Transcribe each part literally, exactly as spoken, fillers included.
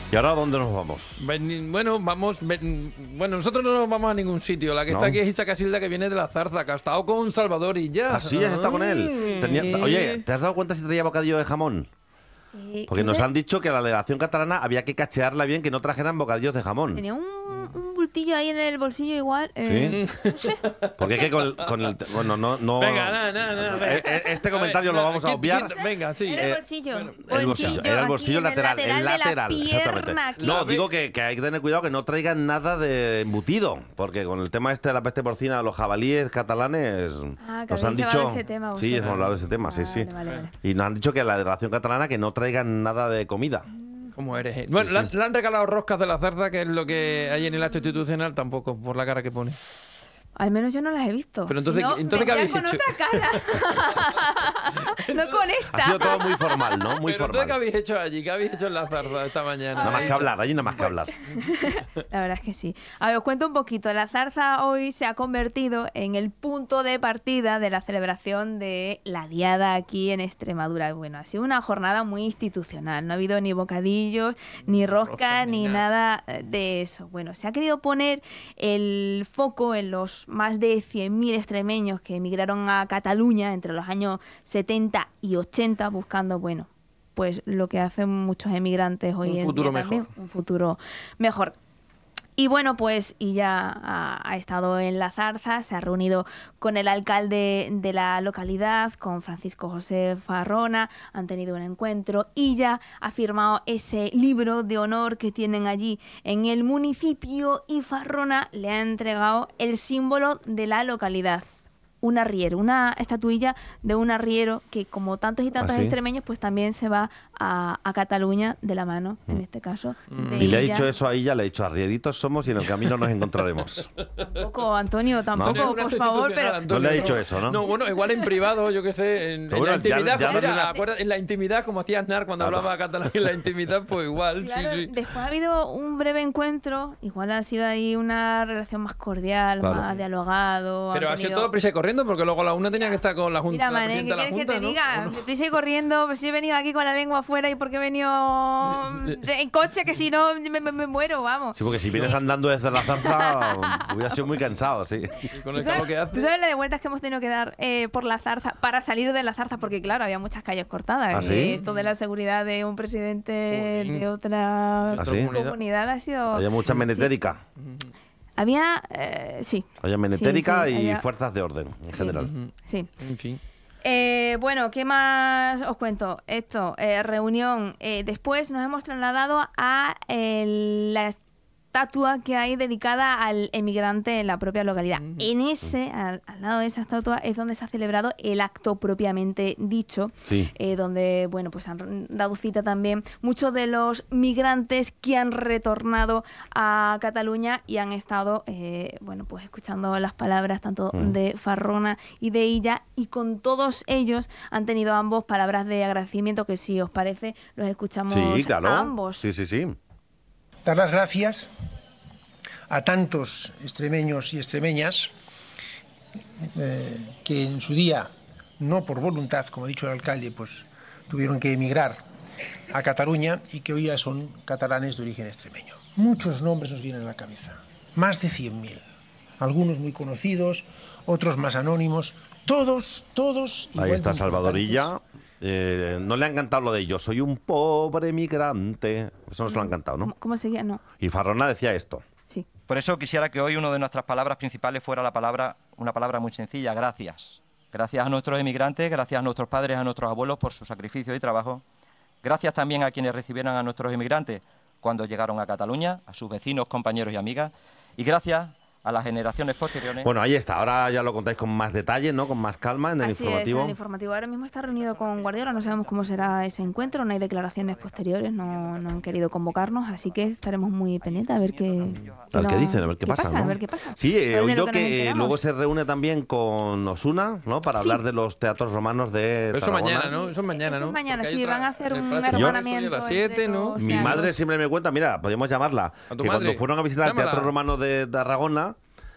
¿Y ahora dónde nos vamos? Ven- Bueno, vamos. ven- Bueno, nosotros no nos vamos a ningún sitio. La que No. está aquí es Isa Casilda, que viene de la Zarza, que ha estado con Salvador y ya. Ah, sí, has estado con él. Tenía- Sí. Oye, ¿te has dado cuenta si traía bocadillo de jamón? Eh, Porque ¿qué nos de- han dicho que a la delegación catalana había que cachearla bien, que no trajeran bocadillos de jamón. Tenía un, un bultillo ahí en el bolsillo igual. eh, no sé. Porque es que con, con el... Bueno, no... no Venga, nada, nada, nada. Eh, eh, Este comentario lo vamos a obviar. Venga, sí. Era el Eh, bolsillo. bueno, El bolsillo, era el aquí bolsillo en lateral, el de la lateral, exactamente. pierna, aquí. No, A ver. digo que, que hay que tener cuidado que no traigan nada de embutido, porque con el tema este de la peste porcina de los jabalíes catalanes Ah, que nos han habéis dicho... hablado de ese tema sí, vosotros. hemos hablado de ese tema, sí, Vale, sí. vale, vale. Y nos han dicho que la delegación catalana que no traigan nada de comida. ¿Cómo eres? eh? Bueno, Sí, le han- sí. le han regalado roscas de la Zarza, que es lo que hay en el acto institucional, tampoco, por la cara que pone. Al menos yo no las he visto. Pero entonces- Si no, entonces, ¿qué vendrán habéis con hecho? otra cara. No con esta. Ha sido todo muy formal, ¿no? Muy Pero entonces, ¿qué formal. habéis hecho allí? ¿Qué habéis hecho en la Zarza esta mañana? Nada más que hablar, allí nada más que hablar. La verdad es que sí. A ver, os cuento un poquito. La Zarza hoy se ha convertido en el punto de partida de la celebración de la Diada aquí en Extremadura. Bueno, ha sido una jornada muy institucional. No ha habido ni bocadillos, ni rosca, roscas, ni ni nada de eso. Bueno, se ha querido poner el foco en los más de cien mil extremeños que emigraron a Cataluña entre los años setenta y ochenta buscando, bueno, pues lo que hacen muchos emigrantes hoy Un en futuro día también, mejor. un futuro mejor. Y bueno, pues y ya ha, ha estado en la Zarza, se ha reunido con el alcalde de la localidad, con Francisco José Farrona, han tenido un encuentro y ya ha firmado ese libro de honor que tienen allí en el municipio y Farrona le ha entregado el símbolo de la localidad. Un arriero, una estatuilla de un arriero que, como tantos y tantos ¿Ah, sí? extremeños, pues también se va a, a Cataluña de la mano, en este caso. de Y le ha ella. dicho eso a ella, le ha dicho, arrieritos somos y en el camino nos encontraremos. Tampoco, Antonio, tampoco, Antonio, un por acto favor, institucional, pero... Antonio, No le ha dicho eso, ¿no? No, bueno, igual en privado, yo qué sé, en, en Pero bueno, la ya- intimidad, ya como- no mira, tiene- acuerda- en la intimidad, como hacía Aznar cuando Claro. hablaba catalán en la intimidad, pues igual, Claro, sí, sí. después ha habido un breve encuentro, igual ha sido ahí una relación más cordial, Claro. más dialogado. Pero han ha sido tenido- todo prisa y corriendo, porque luego a la una tenía que estar con la Junta. Mira, la Mané, ¿qué presidenta de quieres la que te Junta, ¿no? diga? ¿O no? Deprisa y corriendo, pues si he venido aquí con la lengua afuera y porque he venido de- en coche, que si no me, me- me muero, vamos. Sí, porque si vienes andando desde la Zarza, hubiera sido muy cansado, sí. Y con ¿Tú el calor sabes, que hace. tú sabes la de vueltas que hemos tenido que dar eh, por la Zarza para salir de la Zarza? Porque claro, había muchas calles cortadas. ¿Ah, y sí? esto de la seguridad de un presidente Jolín. de otra ¿Ah, sí? comunidad ha sido... Había mucha menetérica. Había, eh, sí, Había menetérica Sí, sí, y había- fuerzas de orden, en general. Ujú. sí. En fin. Eh, bueno, ¿qué más os cuento? Esto, eh, reunión. Eh, después nos hemos trasladado a el- la estatua que hay dedicada al emigrante en la propia localidad. Ujú. En ese, al, al lado de esa estatua, es donde se ha celebrado el acto propiamente dicho, Sí. eh, donde, bueno, pues han dado cita también muchos de los migrantes que han retornado a Cataluña y han estado, eh, bueno, pues escuchando las palabras tanto Mm. de Farrona y de ella, y con todos ellos han tenido ambos palabras de agradecimiento que, si os parece, los escuchamos Sí, claro. a ambos. Sí, sí, sí. Dar las gracias a tantos extremeños y extremeñas eh, que en su día, no por voluntad, como ha dicho el alcalde, pues tuvieron que emigrar a Cataluña y que hoy ya son catalanes de origen extremeño. Muchos nombres nos vienen a la cabeza, más de cien mil, algunos muy conocidos, otros más anónimos, todos, todos... Ahí igual está de Salvadorilla. importantes. Eh, no le han cantado lo de yo soy un pobre migrante. Eso no se lo han cantado, ¿no? ¿Cómo, cómo seguía? No, Y Farrona decía esto. sí. Por eso quisiera que hoy una de nuestras palabras principales fuera la palabra, una palabra muy sencilla, gracias. Gracias a nuestros emigrantes, gracias a nuestros padres, a nuestros abuelos por su sacrificio y trabajo. Gracias también a quienes recibieron a nuestros emigrantes cuando llegaron a Cataluña, a sus vecinos, compañeros y amigas. Y gracias a las generaciones posteriores. Bueno, ahí está. Ahora ya lo contáis con más detalle, ¿no? Con más calma en el Así informativo. es, en el informativo. Ahora mismo está reunido con Guardiola, no sabemos cómo será ese encuentro, no hay declaraciones posteriores, no, no han querido convocarnos, así que estaremos muy pendientes a ver qué, A ver qué nos- dicen, a ver qué, pasa, ¿no? A ver qué pasa. Sí, he A ver de oído lo que, nos eh, enteramos. luego se reúne también con Osuna, ¿no? Para Sí. hablar de los teatros romanos de Pero eso Tarragona. mañana, ¿no? Eso es mañana, Eso ¿no? es mañana, Porque hay sí, otra- van a hacer en el un Palacio de hermanamiento a las siete, entre ¿no? los Mi teatros. madre siempre me cuenta, mira, podríamos llamarla, ¿A tu que cuando madre? fueron a visitar el Llámala. Teatro Romano de Tarragona,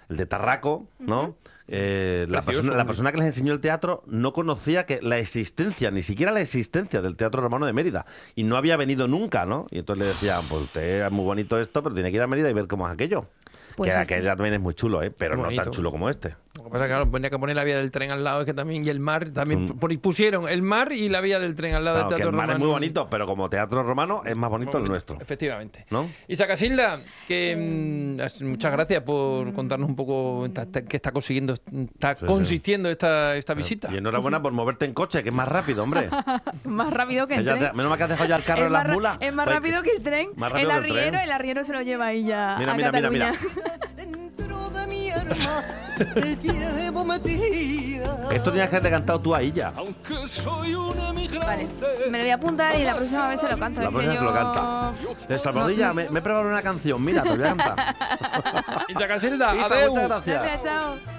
el de Tarraco, ¿no? Uh-huh. eh, la, Precioso, persona, la persona que les enseñó el teatro no conocía que la existencia, ni siquiera la existencia del Teatro Romano de Mérida. Y no había venido nunca, ¿no? Y entonces le decían, pues usted es muy bonito esto, pero tiene que ir a Mérida y ver cómo es aquello. Pues que aquel también es muy chulo, ¿eh? Pero no tan chulo como este. Lo que pasa es que claro, ponía que poner la vía del tren al lado, es que también, y el mar, también mm. pusieron el mar y la vía del tren al lado, claro, del Teatro que el mar Romano. Es muy bonito, pero como Teatro Romano es más bonito, bonito el nuestro. Efectivamente. ¿No? Isa Casilda, que mmm, muchas gracias por contarnos un poco qué está consiguiendo, está sí, consistiendo sí. esta, esta visita. Y enhorabuena sí, sí. por moverte en coche, que es más rápido, hombre. Más rápido que el tren. Te, menos mal que has dejado ya el carro en las mulas. Es más rápido que el tren. Más el arriero, tren. el arriero se lo lleva ahí ya mira, a mira, Cataluña. Mira, mira, mira. Te llevo metida. Esto tenías que haber cantado tú ahí ya. Aunque soy una migrante. Vale, me lo voy a apuntar y la próxima vez se lo canto. La próxima yo... se lo canta. De Salvadorilla, no. me, me he preparado una canción. Mira, te voy a cantar. Isa Casilda, Isa, muchas gracias. Gracias, chao.